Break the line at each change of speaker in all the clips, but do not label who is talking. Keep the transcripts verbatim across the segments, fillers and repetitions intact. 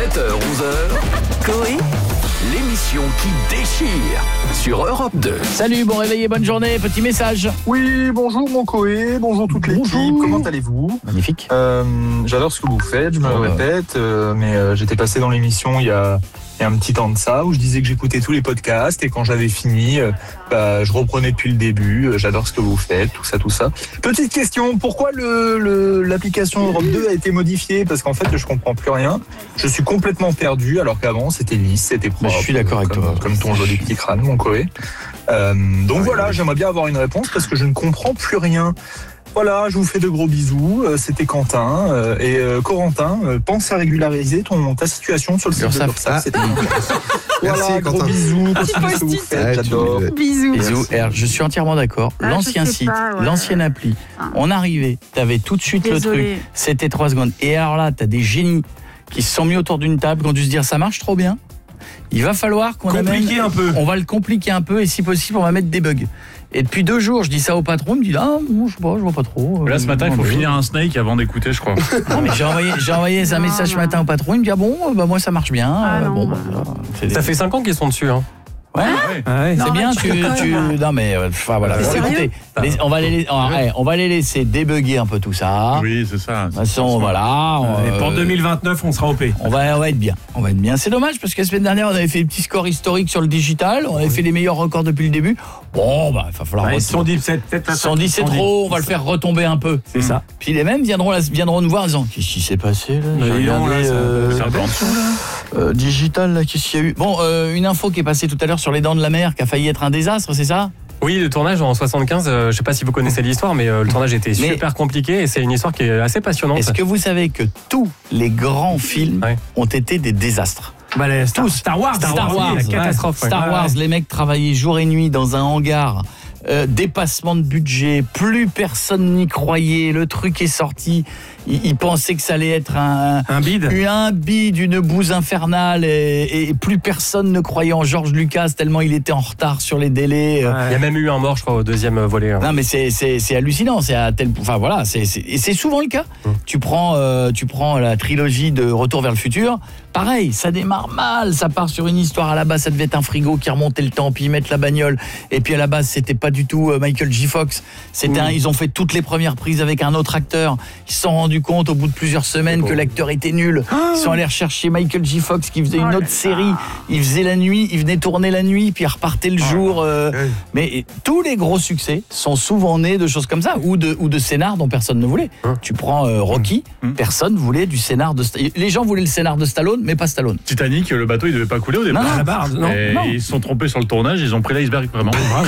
sept heures onze heures, Coé, l'émission qui déchire sur Europe deux.
Salut, bon réveil et bonne journée, petit message.
Oui, bonjour mon Coé, bonjour toute l'équipe,
Bonjour.
comment allez-vous ?
Magnifique.
euh, J'adore ce que vous faites, je me
Oh,
répète, euh, mais euh, j'étais passé dans l'émission il y a, il y a un petit temps de ça, où je disais que j'écoutais tous les podcasts, et quand j'avais fini, euh, bah, je reprenais depuis le début, euh, j'adore ce que vous faites, tout ça, tout ça. Petite question, pourquoi le, le, l'application Europe deux a été modifiée ? Parce qu'en fait, je comprends plus rien, je suis complètement perdu, alors qu'avant, c'était lisse, c'était propre.
Bah, je suis d'accord avec
comme,
toi.
Comme ton joli petit crâne, mon Coé. Euh, donc voilà, j'aimerais bien avoir une réponse, parce que je ne comprends plus rien. Voilà, je vous fais de gros bisous. Euh, C'était Quentin euh, et euh, Corentin. Euh, pense à régulariser ton ta situation sur le site de
Ursaf.
l'Ursaf.
Ah.
C'était
Merci,
voilà, gros
Quentin.
bisous. Continuez ce que vous
post-it.
faites.
Ouais, tu-
J'adore.
Bisous.
Bisous. R, je suis entièrement d'accord.
Ah,
L'ancien
je sais
site,
pas, ouais.
l'ancienne appli,
Ah.
on arrivait, t'avais tout de suite le
Désolée.
truc. C'était trois secondes. Et alors là, t'as des génies qui se sont mis autour d'une table, qui ont dû se dire ça marche trop bien. Il va falloir qu'on
Compliquer
amène,
un peu.
on va le compliquer un peu et si possible, on va mettre des bugs. Et depuis deux jours, je dis ça au patron, il me dit ah, bon, je sais pas, je vois pas trop.
Là, ce matin, il faut
Euh,
finir un snake avant d'écouter, je crois.
Non, mais j'ai envoyé, j'ai envoyé un
Non,
message ce
non.
matin au patron, il me dit ah bon, euh, bah moi ça marche bien.
Ah,
Euh,
non.
bon, bah, voilà. C'est des-
Ça fait cinq ans qu'ils sont dessus. Hein.
Ouais.
Ouais.
C'est
Non,
bien,
arrête,
tu,
tu peux
tu...
pas, là.
Non mais, euh, enfin voilà.
T'es
Bon,
sérieux
écoutez, les- on, va les, on, ouais, on va les laisser débugger un peu tout ça.
Oui, c'est ça.
De toute façon, voilà. on-
Et pour
euh,
deux mille vingt-neuf, on sera O P.
On va, on va être bien. On va être bien. C'est dommage parce que la semaine dernière, on avait fait des petits scores historiques sur le digital. On avait fait les meilleurs records depuis le début. Bon, bah, il va falloir.
Ils
retourner.
se sont dit, peut-être. peut-être
Ils se sont dit, c'est trop, on va le faire retomber un peu.
C'est ça.
Puis les mêmes viendront, là, viendront nous voir en disant qu'est-ce qui s'est passé là
Mais
J'ai
non,
regardé,
là, ça-
euh,
c'est un peu en dessous, là.
euh, digital, là, qu'est-ce qu'il y a eu Bon, euh, une info qui est passée tout à l'heure sur les Dents de la Mer, qui a failli être un désastre, c'est ça?
Oui, le tournage en soixante-quinze, euh, je sais pas si vous connaissez l'histoire, mais euh, le tournage était
Mais-
super compliqué et c'est une histoire qui est assez passionnante.
Est-ce que vous savez que tous les grands films
Ouais.
ont été des désastres?
Bah, les Star,
Tous.
Star Wars,
Star Wars,
la catastrophe. ouais.
Star
Ouais,
Wars,
ouais.
les mecs travaillaient jour et nuit dans un hangar. Euh, dépassement de budget, plus personne n'y croyait, le truc est sorti, ils, ils pensaient que ça allait être un,
Un bide.
un, un bide, une bouse infernale et, et plus personne ne croyait en George Lucas tellement il était en retard sur les délais.
Il y a même eu un mort, je crois, au deuxième volet. hein.
Non mais c'est c'est c'est hallucinant, c'est à tel enfin voilà, c'est c'est et c'est souvent le cas. Tu prends euh, tu prends la trilogie de Retour vers le futur, pareil, ça démarre mal, ça part sur une histoire à la base ça devait être un frigo qui remontait le temps puis ils mettent la bagnole et puis à la base c'était pas du tout euh, Michael J. Fox, c'était un- ils ont fait toutes les premières prises avec un autre acteur, ils se sont rendus compte au bout de plusieurs semaines que l'acteur était nul. Ils sont allés rechercher Michael J. Fox qui faisait
Oh
une
là
autre
là.
série, il faisait la nuit, il venait tourner la nuit puis il repartait le jour euh,
Ouais.
mais tous les gros succès sont souvent nés de choses comme ça ou de, ou de scénars dont personne ne voulait. Tu prends euh, Rocky, personne voulait du scénar de Sta- les gens voulaient le scénar de Stallone mais pas Stallone.
Titanic, le bateau, il devait pas couler au départ.
Non, non.
À la barre, non. Et
non.
ils se sont trompés sur le tournage, ils ont pris l'iceberg, vraiment. Bravo.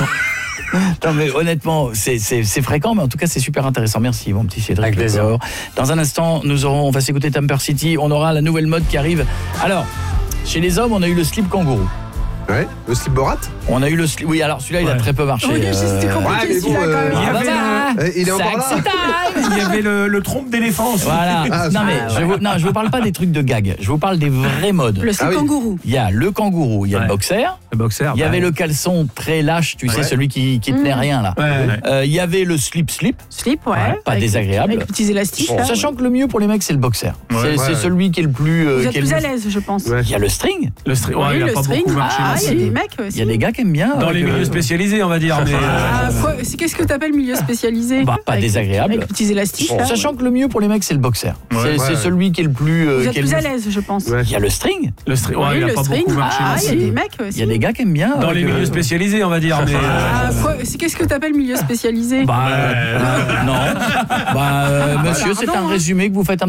Non mais honnêtement, c'est c'est c'est fréquent mais en tout cas c'est super intéressant. Merci mon petit Cédric
Avec plaisir.
Lecor. Dans un instant, nous aurons on va s'écouter Tamper City, on aura la nouvelle mode qui arrive. Alors, chez les hommes, on a eu le slip kangourou.
Ouais, le slip Borat.
On a eu le slip oui, alors celui-là il a
Ouais.
très peu marché.
Oui, c'était
euh,
compliqué
ouais, mais
celui-là
bon,
quand
euh,
même.
Il y
Ah bah
avait
bah,
Eh, il est encore
sexy
là.
time.
Il y avait le, le trompe d'éléphant aussi.
Voilà.
Ah,
non mais je vous, non, je vous parle pas des trucs de gag. Je vous parle des vrais modes.
Le slip
Ah oui.
kangourou.
Il y a le kangourou, il y a
Ouais.
le boxer,
Le boxeur.
il y
bah,
avait le caleçon très lâche, tu sais,
Ouais.
celui qui, qui tenait
Mmh.
rien là.
Ouais, ouais.
Euh, Il y avait le slip-slip,
Slip, ouais.
Ouais, pas
Avec-
désagréable.
Avec les petits élastiques. là.
sachant que le mieux pour les mecs c'est le boxer.
Ouais.
c'est
Ouais,
c'est
ouais.
celui qui est le plus... euh,
Vous êtes
qui est le
plus à
mieux.
l'aise, je pense.
Ouais.
Il y a le string,
Le string. Ouais,
Oui,
il a
le
pas
string.
beaucoup marché.
Ah,
non
il y a
plus.
des mecs aussi.
il y a des gars qui aiment bien.
Dans
euh,
les
que-
milieux spécialisés, on va dire. Mais, euh,
Ah, quoi, c'est qu'est-ce que t'appelles milieu spécialisé?
Bah, pas
Avec-
désagréable.
Avec les petits élastiques. là.
Sachant que le mieux pour les mecs c'est le boxer.
Ouais.
c'est c'est
Ouais.
celui qui est le plus... euh,
Vous êtes
qui est le
plus à
mieux-
l'aise, je pense.
Ouais.
Il y a le string,
le string. Ouais,
Oui,
il a
le
pas
string.
beaucoup marché.
Ah,
non
il y a
plus.
des mecs aussi.
il y a des gars qui aiment bien.
Dans
euh,
les
que-
milieux spécialisés, on va dire. Mais, euh,
Ah, quoi, c'est qu'est-ce que t'appelles milieu spécialisé?
bah, euh,
Non. Bah, euh, monsieur, c'est
pardon,
un
hein.
résumé que vous faites un